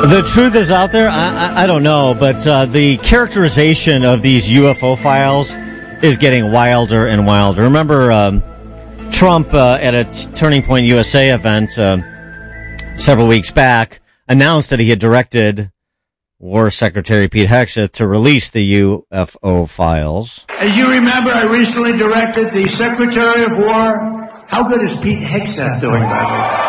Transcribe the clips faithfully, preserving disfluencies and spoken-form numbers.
The truth is out there. I, I, I don't know, but uh, the characterization of these U F O files is getting wilder and wilder. Remember um, Trump uh, at a Turning Point U S A event uh, several weeks back announced that he had directed War Secretary Pete Hegseth to release the U F O files. As you remember, I recently directed the Secretary of War. How good is Pete Hegseth doing, by the way?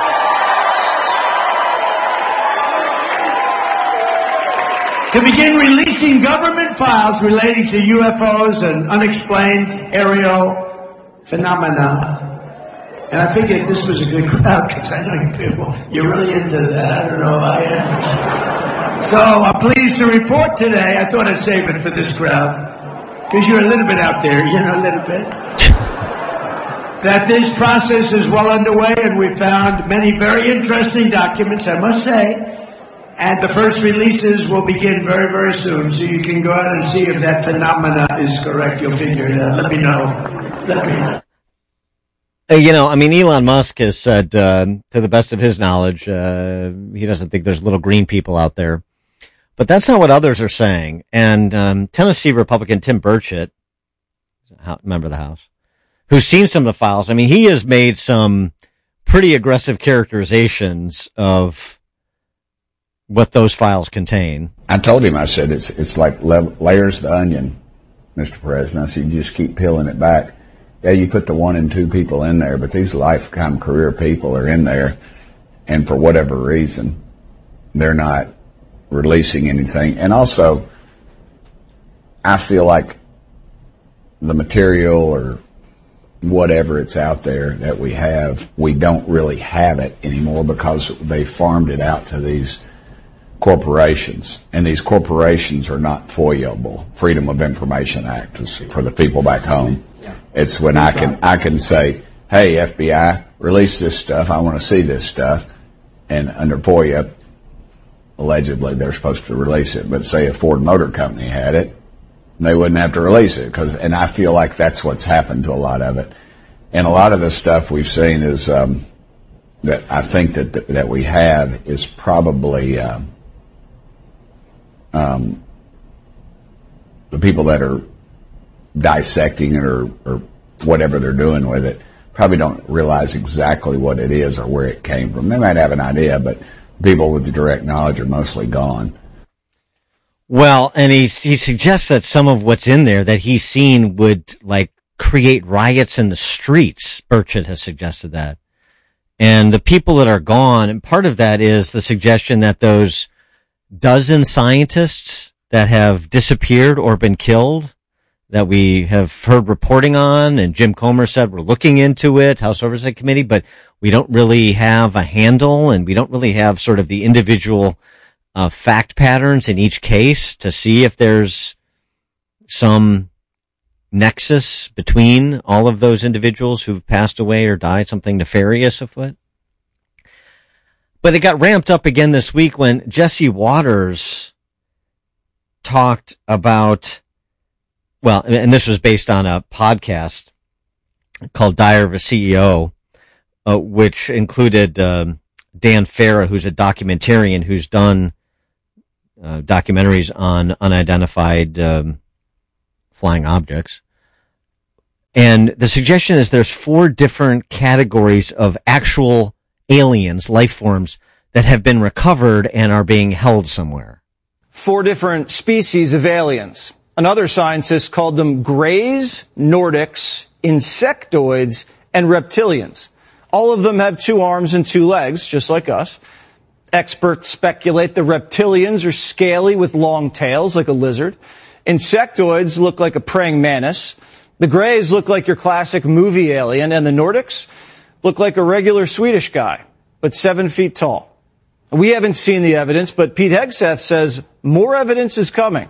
To begin releasing government files relating to U F Os and unexplained aerial phenomena. And I figured this was a good crowd because I know you people, you're really into that. I don't know if I am. So I'm pleased to report today, I thought I'd save it for this crowd, because you're a little bit out there, you know, a little bit, that this process is well underway, and we found many very interesting documents, I must say. And the first releases will begin very, very soon, so you can go out and see if that phenomena is correct. You'll figure it out. Let me know. Let me know. Uh, you know, I mean, Elon Musk has said, uh, to the best of his knowledge, uh, he doesn't think there's little green people out there. But that's not what others are saying. And um, Tennessee Republican Tim Burchett, member of the House, who's seen some of the files, I mean, he has made some pretty aggressive characterizations of what those files contain. I told him, I said, it's it's like le- layers of the onion, Mister President. I said, you just keep peeling it back. Yeah, you put the one and two people in there, but these lifetime career people are in there, and for whatever reason, they're not releasing anything. And also, I feel like the material or whatever it's out there that we have, we don't really have it anymore because they farmed it out to these corporations, and these corporations are not FOIA-able. Freedom of Information Act is for the people back home. It's when I can I can say, hey, F B I, release this stuff. I want to see this stuff. And under FOIA, allegedly, they're supposed to release it. But say a Ford Motor Company had it, they wouldn't have to release it. Cause, and I feel like that's what's happened to a lot of it. And a lot of the stuff we've seen is um, that I think that th- that we have is probably um, um, the people that are dissecting it or, or whatever they're doing with it probably don't realize exactly what it is or where it came from. They might have an idea, but people with the direct knowledge are mostly gone. Well, and he he suggests that some of what's in there that he's seen would like create riots in the streets. Burchett has suggested that. And the people that are gone, and part of that is the suggestion that those dozen scientists that have disappeared or been killed that we have heard reporting on, and Jim Comer said we're looking into it, House Oversight Committee, but we don't really have a handle, and we don't really have sort of the individual uh, fact patterns in each case to see if there's some nexus between all of those individuals who've passed away or died, something nefarious afoot. But it got ramped up again this week when Jesse Waters talked about, well, and this was based on a podcast called Diary of a C E O, uh, which included um, Dan Farah, who's a documentarian who's done uh, documentaries on unidentified um, flying objects. And the suggestion is there's four different categories of actual aliens, life forms, that have been recovered and are being held somewhere. Four different species of aliens. Another scientist called them Greys, Nordics, Insectoids, and Reptilians. All of them have two arms and two legs, just like us. Experts speculate the Reptilians are scaly with long tails, like a lizard. Insectoids look like a praying mantis. The Greys look like your classic movie alien, and the Nordics look like a regular Swedish guy, but seven feet tall. We haven't seen the evidence, but Pete Hegseth says more evidence is coming.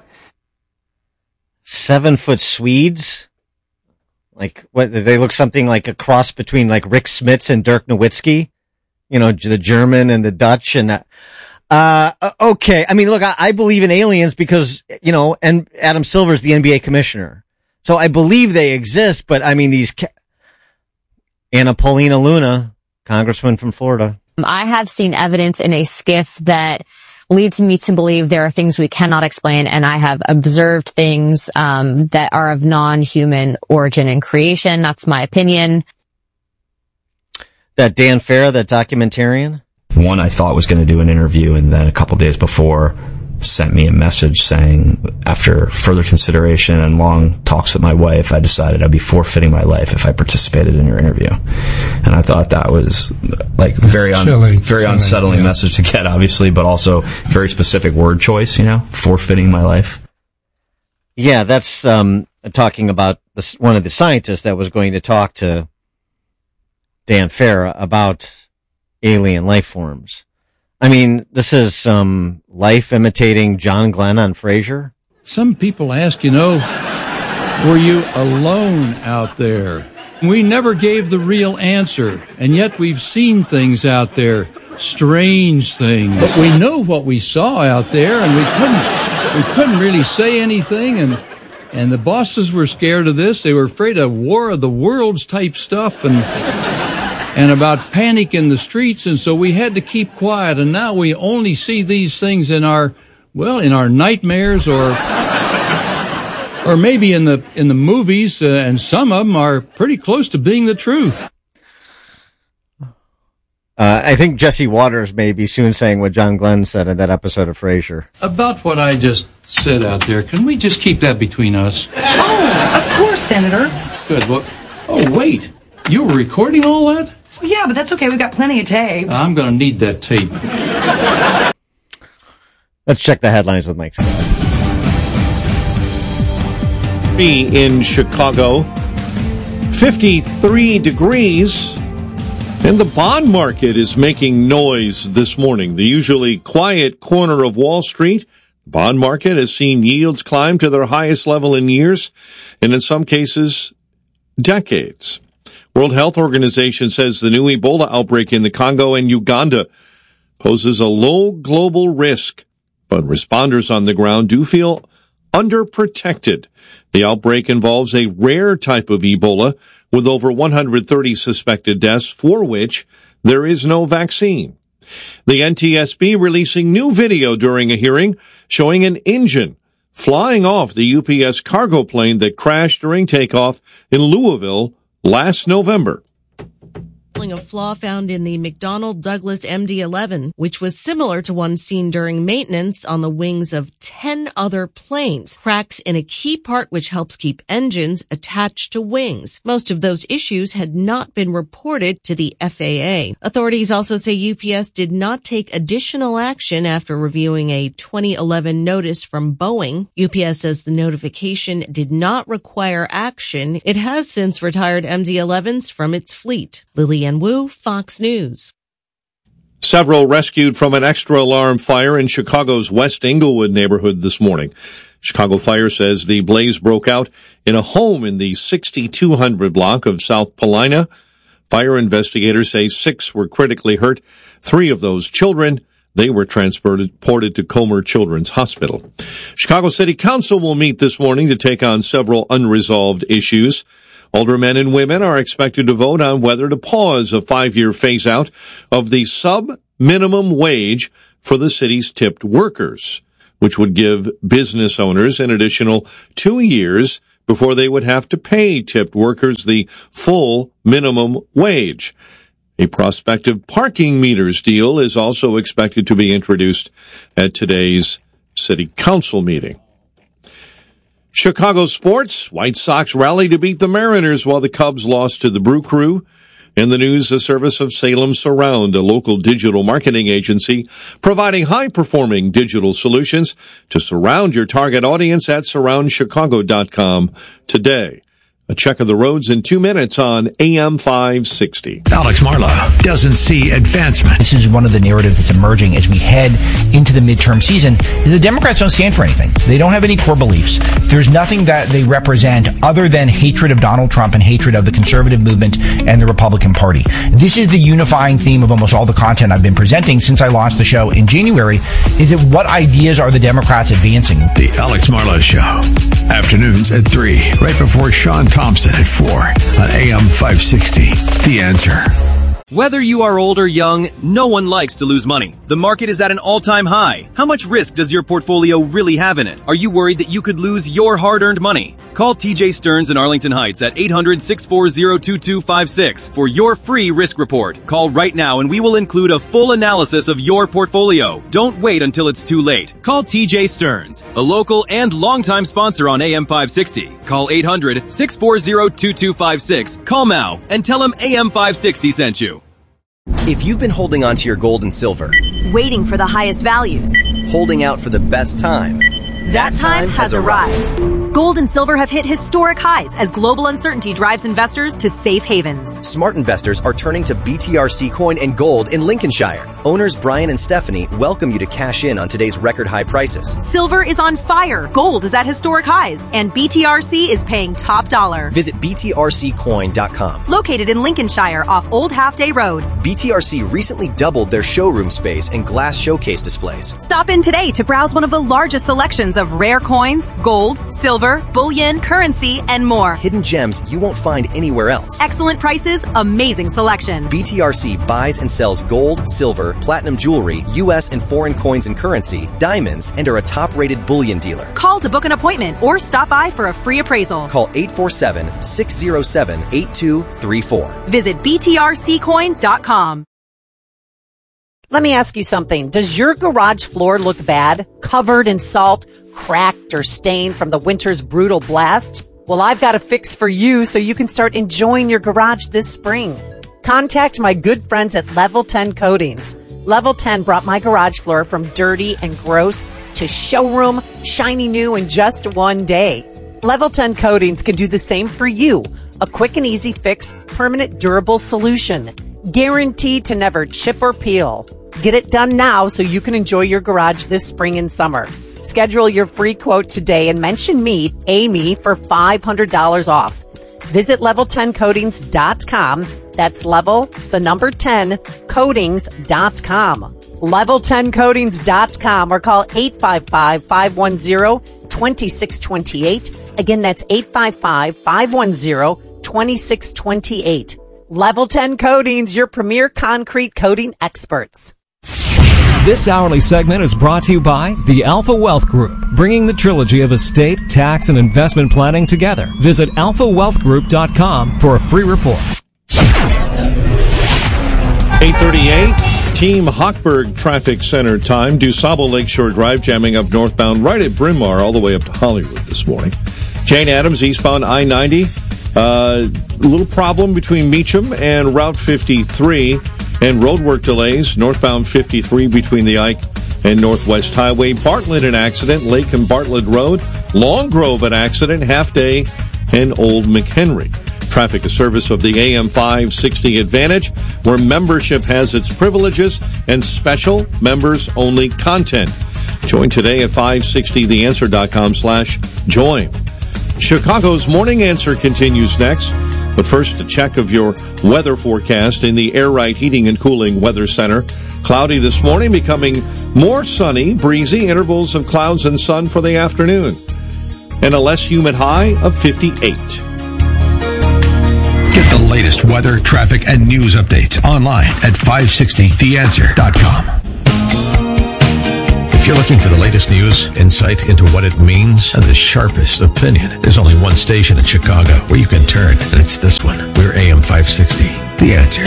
Seven foot Swedes? Like, what, they look something like a cross between like Rick Smits and Dirk Nowitzki? You know, the German and the Dutch and that. Uh, okay. I mean, look, I, I believe in aliens because, you know, and Adam Silver's the N B A commissioner. So I believe they exist, but I mean, these, ca- Anna Paulina Luna, congressman from Florida. I have seen evidence in a skiff that leads me to believe there are things we cannot explain, and I have observed things um, that are of non-human origin and creation. That's my opinion. That Dan Farah, that documentarian? One I thought was going to do an interview, and then a couple days before sent me a message saying, after further consideration and long talks with my wife, I decided I'd be forfeiting my life if I participated in your interview. And I thought that was like very un- Chilling. very Chilling, unsettling yeah. message to get, obviously, but also very specific word choice, you know, forfeiting my life. Yeah, that's um, talking about this, one of the scientists that was going to talk to Dan Farah about alien life forms. I mean, this is um, life imitating John Glenn on Frasier. Some people ask, you know, were you alone out there? We never gave the real answer, and yet we've seen things out there, strange things. But we know what we saw out there, and we couldn't, we couldn't really say anything, and and the bosses were scared of this. They were afraid of War of the Worlds type stuff, and and about panic in the streets, and so we had to keep quiet, and now we only see these things in our, well, in our nightmares, or or maybe in the in the movies, uh, and some of them are pretty close to being the truth. Uh, I think Jesse Waters may be soon saying what John Glenn said in that episode of Frasier. About what I just said out there, can we just keep that between us? Oh, of course, Senator. Good. Well, oh, wait. You were recording all that? Well, yeah, but that's okay. We've got plenty of tape. I'm going to need that tape. Let's check the headlines with Mike. Be in Chicago, fifty-three degrees, and the bond market is making noise this morning. The usually quiet corner of Wall Street, bond market has seen yields climb to their highest level in years, and in some cases, decades. World Health Organization says the new Ebola outbreak in the Congo and Uganda poses a low global risk, but responders on the ground do feel underprotected. The outbreak involves a rare type of Ebola with over one hundred thirty suspected deaths, for which there is no vaccine. The N T S B releasing new video during a hearing showing an engine flying off the U P S cargo plane that crashed during takeoff in Louisville last November. A flaw found in the McDonnell Douglas M D eleven, which was similar to one seen during maintenance on the wings of ten other planes. Cracks in a key part which helps keep engines attached to wings. Most of those issues had not been reported to the F A A. Authorities also say U P S did not take additional action after reviewing a twenty eleven notice from Boeing. U P S says the notification did not require action. It has since retired M D elevens from its fleet. Lillian Wu, Fox News. Several rescued from an extra alarm fire in Chicago's West Englewood neighborhood this morning. Chicago Fire says the blaze broke out in a home in the sixty-two hundred block of South Paulina. Fire investigators say six were critically hurt. Three of those children, they were transported to Comer Children's Hospital. Chicago City Council will meet this morning to take on several unresolved issues. Older men and women are expected to vote on whether to pause a five-year phase-out of the sub-minimum wage for the city's tipped workers, which would give business owners an additional two years before they would have to pay tipped workers the full minimum wage. A prospective parking meters deal is also expected to be introduced at today's City Council meeting. Chicago sports, White Sox rally to beat the Mariners while the Cubs lost to the Brew Crew. In the news, the service of Salem Surround, a local digital marketing agency, providing high-performing digital solutions to surround your target audience at surround chicago dot com today. A check of the roads in two minutes on A M five sixty. Alex Marlow doesn't see advancement. This is one of the narratives that's emerging as we head into the midterm season. The Democrats don't stand for anything. They don't have any core beliefs. There's nothing that they represent other than hatred of Donald Trump and hatred of the conservative movement and the Republican Party. This is the unifying theme of almost all the content I've been presenting since I launched the show in January, is that what ideas are the Democrats advancing? The Alex Marlow Show. Afternoons at three, right before Sean Thompson at four on A M five sixty. The Answer. Whether you are old or young, no one likes to lose money. The market is at an all-time high. How much risk does your portfolio really have in it? Are you worried that you could lose your hard-earned money? Call T J Stearns in Arlington Heights at eight hundred, six four zero, two two five six for your free risk report. Call right now and we will include a full analysis of your portfolio. Don't wait until it's too late. Call T J Stearns, a local and longtime sponsor on A M five sixty. Call eight hundred, six four zero, two two five six. Call now and tell them A M five sixty sent you. If you've been holding on to your gold and silver, waiting for the highest values, holding out for the best time, that time has arrived. Gold and silver have hit historic highs as global uncertainty drives investors to safe havens. Smart investors are turning to B T R C Coin and Gold in Lincolnshire. Owners Brian and Stephanie welcome you to cash in on today's record high prices. Silver is on fire, gold is at historic highs, and B T R C is paying top dollar. Visit B T R C coin dot com. Located in Lincolnshire off Old Half Day Road. B T R C recently doubled their showroom space and glass showcase displays. Stop in today to browse one of the largest selections of rare coins, gold, silver, bullion, currency, and more. Hidden gems you won't find anywhere else. Excellent prices, amazing selection. B T R C buys and sells gold, silver, platinum jewelry, U S and foreign coins and currency, diamonds, and are a top-rated bullion dealer. Call to book an appointment or stop by for a free appraisal. Call eight four seven, six zero seven, eight two three four. Visit B T R C coin dot com. Let me ask you something. Does your garage floor look bad? Covered in salt, cracked, or stained from the winter's brutal blast? Well, I've got a fix for you so you can start enjoying your garage this spring. Contact my good friends at Level ten Coatings. Level ten brought my garage floor from dirty and gross to showroom, shiny new in just one day. Level ten Coatings can do the same for you. A quick and easy fix, permanent durable solution. Guaranteed to never chip or peel. Get it done now so you can enjoy your garage this spring and summer. Schedule your free quote today and mention me, Amy, for five hundred dollars off. Visit level ten coatings dot com. That's level, the number ten, coatings dot com. level ten coatings dot com or call eight five five, five one zero, two six two eight. Again, that's eight five five, five one zero, two six two eight. Level ten Coatings, your premier concrete coating experts. This hourly segment is brought to you by the Alpha Wealth Group, bringing the trilogy of estate, tax, and investment planning together. Visit alpha wealth group dot com for a free report. eight thirty-eight, Team Hochberg Traffic Center time. DuSable Lakeshore Drive jamming up northbound right at Bryn Mawr all the way up to Hollywood this morning. Jane Addams, eastbound I ninety. A uh, little problem between Meacham and Route fifty-three, and roadwork delays northbound fifty-three between the Ike and Northwest Highway. Bartlett an accident, Lake and Bartlett Road. Long Grove an accident, Half Day and Old McHenry. Traffic, a service of the A M five sixty Advantage, where membership has its privileges and special members-only content. Join today at five sixty the answer dot com slash join. Chicago's Morning Answer continues next. But first, a check of your weather forecast in the Air Right Heating and Cooling Weather Center. Cloudy this morning, becoming more sunny, breezy, intervals of clouds and sun for the afternoon. And a less humid high of fifty-eight. Get the latest weather, traffic, and news updates online at five sixty the answer dot com. If you're looking for the latest news, insight into what it means, and the sharpest opinion, there's only one station in Chicago where you can turn, and it's this one. We're A M five sixty, The Answer.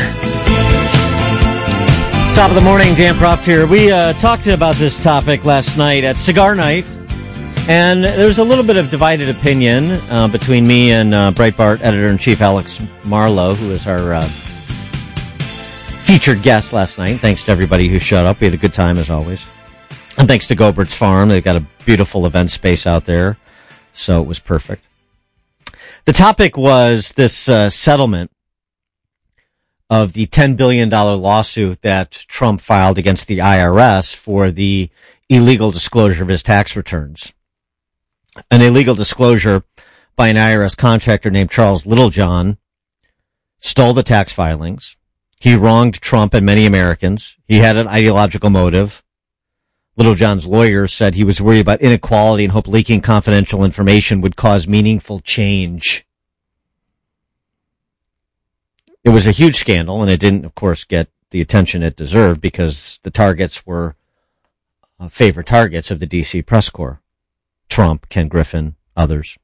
Top of the morning, Dan Proft here. We uh, talked about this topic last night at Cigar Night, and there was a little bit of divided opinion uh, between me and uh, Breitbart editor-in-chief Alex Marlow, who is our uh, featured guest last night. Thanks to everybody who showed up. We had a good time, as always. And thanks to Gobert's Farm. They've got a beautiful event space out there, so it was perfect. The topic was this uh, settlement of the ten billion dollars lawsuit that Trump filed against the I R S for the illegal disclosure of his tax returns. An illegal disclosure by an I R S contractor named Charles Littlejohn stole the tax filings. He wronged Trump and many Americans. He had an ideological motive. Littlejohn's lawyer said he was worried about inequality and hoped leaking confidential information would cause meaningful change. it was a huge scandal, and it didn't, of course, get the attention it deserved because the targets were uh, favorite targets of the D C press corps. Trump, Ken Griffin, others.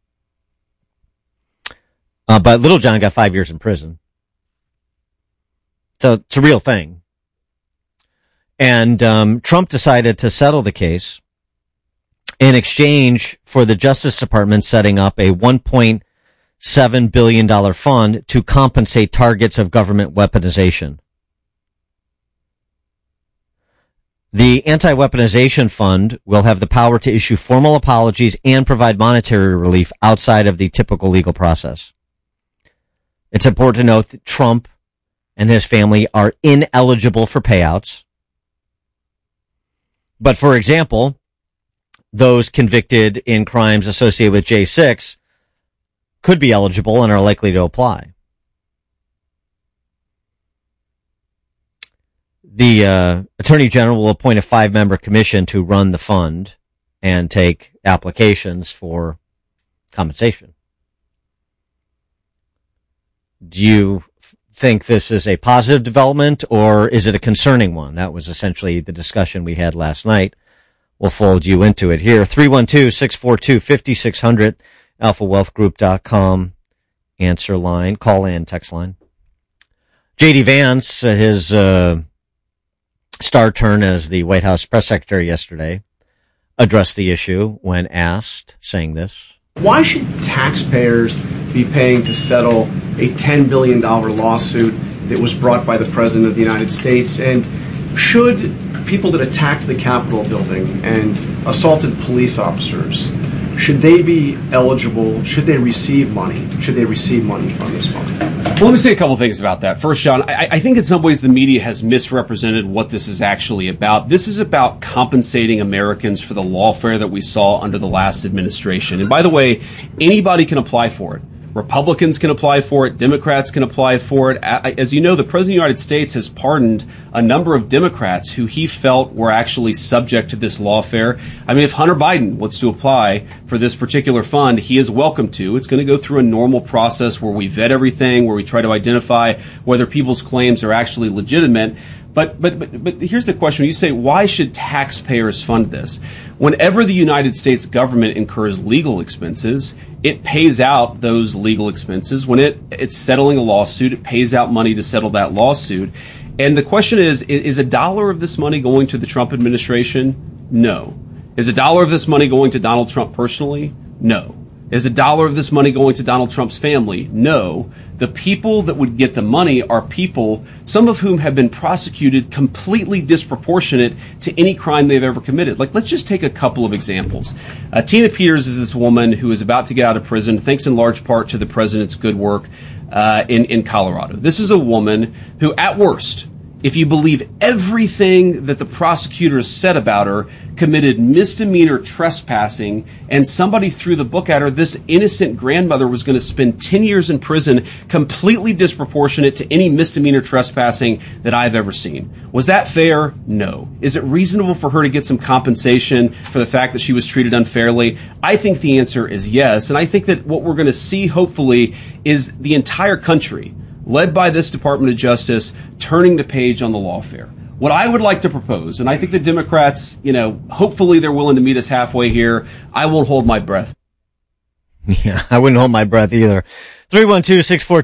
Uh, but Littlejohn got five years in prison. So it's a real thing. And um, Trump decided to settle the case in exchange for the Justice Department setting up a one point seven billion dollars fund to compensate targets of government weaponization. The Anti-Weaponization Fund will have the power to issue formal apologies and provide monetary relief outside of the typical legal process. It's important to note that Trump and his family are ineligible for payouts. But for example, those convicted in crimes associated with J six could be eligible and are likely to apply. The uh, Attorney General will appoint a five-member commission to run the fund and take applications for compensation. Do you think this is a positive development, or is it a concerning one? That was essentially the discussion we had last night. We'll fold you into it here. three one two, six four two, five six zero zero, alpha wealth group dot com, answer line, call in, text line. J D Vance, uh, his uh, star turn as the White House press secretary yesterday, addressed the issue when asked, saying this. Why should taxpayers be paying to settle a ten billion dollars lawsuit that was brought by the President of the United States? And should people that attacked the Capitol building and assaulted police officers, should they be eligible? Should they receive money? Should they receive money from this fund? Well, let me say a couple things about that. First, John, I, I think in some ways the media has misrepresented what this is actually about. This is about compensating Americans for the lawfare that we saw under the last administration. And by the way, anybody can apply for it. Republicans can apply for it. Democrats can apply for it. As you know, the President of the United States has pardoned a number of Democrats who he felt were actually subject to this lawfare. I mean, if Hunter Biden wants to apply for this particular fund, he is welcome to. It's going to go through a normal process where we vet everything, where we try to identify whether people's claims are actually legitimate. But, but, but, but here's the question. You say, why should taxpayers fund this? Whenever the United States government incurs legal expenses, it pays out those legal expenses. When it, it's settling a lawsuit, it pays out money to settle that lawsuit. And the question is, is a dollar of this money going to the Trump administration? No. Is a dollar of this money going to Donald Trump personally? No. Is a dollar of this money going to Donald Trump's family? No. The people that would get the money are people, some of whom have been prosecuted completely disproportionate to any crime they've ever committed. Like, let's just take a couple of examples. Uh, Tina Peters is this woman who is about to get out of prison, thanks in large part to the president's good work uh, in, in Colorado. This is a woman who, at worst, if you believe everything that the prosecutors said about her, committed misdemeanor trespassing, and somebody threw the book at her, this innocent grandmother was going to spend ten years in prison, completely disproportionate to any misdemeanor trespassing that I've ever seen. Was that fair? No. Is it reasonable for her to get some compensation for the fact that she was treated unfairly? I think the answer is yes, and I think that what we're going to see, hopefully, is the entire country, led by this Department of Justice, turning the page on the lawfare. What I would like to propose, and I think the Democrats, you know, hopefully they're willing to meet us halfway here. I won't hold my breath. Yeah, I wouldn't hold my breath either. three one two, six four